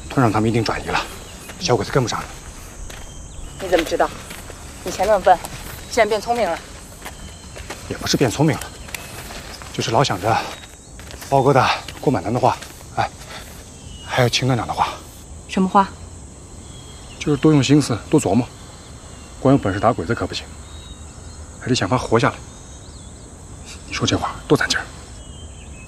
团长他们已经转移了，小鬼子跟不上了。 你怎么知道？以前那么笨，现在变聪明了？ 也不是变聪明了，就是老想着包哥的、郭满南的话，哎，还有秦团长的话。 什么话？ 就是多用心思，多琢磨。光有本事打鬼子可不行，还得想法活下来。你说这话多攒劲儿！